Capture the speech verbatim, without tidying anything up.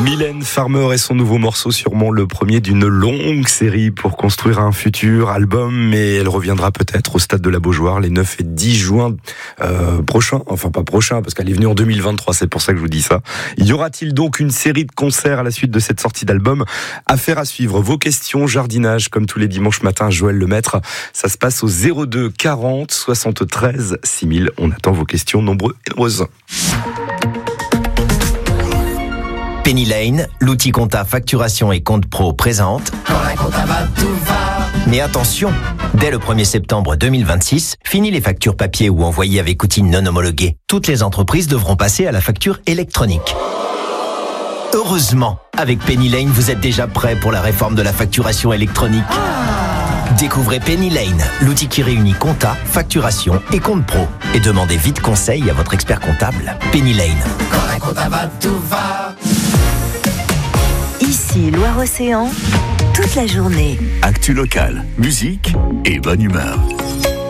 Mylène Farmer et son nouveau morceau, sûrement le premier d'une longue série pour construire un futur album, mais elle reviendra peut-être au Stade de la Beaujoire les neuf et dix juin euh, prochains, enfin pas prochains parce qu'elle est venue en deux mille vingt-trois, c'est pour ça que je vous dis ça. Y aura-t-il donc une série de concerts à la suite de cette sortie d'album? Affaire à suivre. Vos questions, jardinage, comme tous les dimanches matins, Joël Lemaître, ça se passe au zéro deux quarante soixante-treize six mille. On attend vos questions nombreux et nombreuses. Penny Lane, l'outil compta facturation et compte pro présente. Quand la compta va, tout va. Mais attention, dès le premier septembre deux mille vingt-six, fini les factures papier ou envoyées avec outils non homologués. Toutes les entreprises devront passer à la facture électronique. Heureusement, avec Penny Lane, vous êtes déjà prêt pour la réforme de la facturation électronique. Découvrez Penny Lane, l'outil qui réunit compta, facturation et compte pro. Et demandez vite conseil à votre expert comptable. Penny Lane. Quand la compta va, tout va. Ici, Loire-Océan, toute la journée. Actu locale, musique et bonne humeur.